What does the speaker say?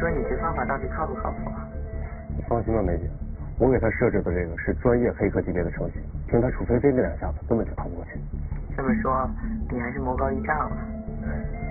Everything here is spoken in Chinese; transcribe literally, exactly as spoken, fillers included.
说你这方法到底靠不靠谱啊？ 放心吧，梅姐，我给他设置的这个是专业黑客级别的程序，听他楚飞飞那两下子根本就逃不过去。 这么说，你还是魔高一丈了。